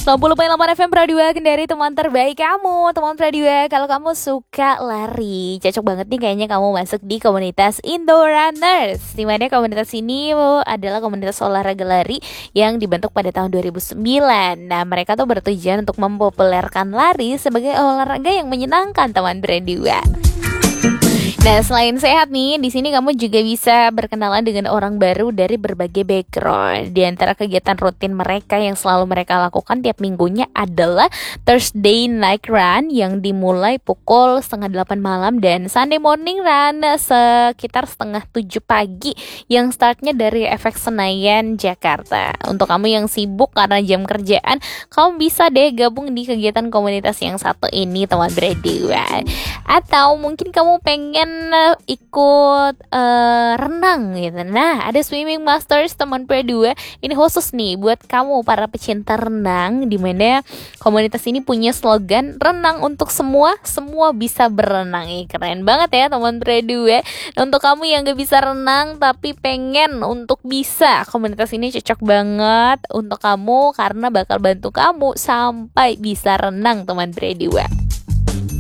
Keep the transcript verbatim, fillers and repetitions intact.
sembilan puluh koma delapan F M Pradua Kendari, teman terbaik kamu. Teman Pradua, kalau kamu suka lari, cocok banget nih kayaknya kamu masuk di komunitas Indo Runners. Dimana komunitas ini oh, adalah komunitas olahraga lari yang dibentuk pada tahun dua ribu sembilan. Nah, mereka tuh bertujuan untuk mempopulerkan lari sebagai olahraga yang menyenangkan, teman Pradua. Nah, selain sehat nih, di sini kamu juga bisa berkenalan dengan orang baru dari berbagai background. Di antara kegiatan rutin mereka yang selalu mereka lakukan tiap minggunya adalah Thursday Night Run yang dimulai pukul setengah delapan malam dan Sunday Morning Run sekitar setengah tujuh pagi yang startnya dari Efek Senayan, Jakarta. Untuk kamu yang sibuk karena jam kerjaan, kamu bisa deh gabung di kegiatan komunitas yang satu ini, teman berdua. Atau mungkin kamu pengen uh, ikut uh, renang gitu. Nah, ada Swimming Masters, teman berdua. Ini khusus nih buat kamu para pecinta renang, di mana komunitas ini punya slogan renang untuk semua, semua bisa berenang. Ih, keren banget ya, teman berdua. Untuk kamu yang gak bisa renang tapi pengen untuk bisa, komunitas ini cocok banget untuk kamu karena bakal bantu kamu sampai bisa renang, teman berdua.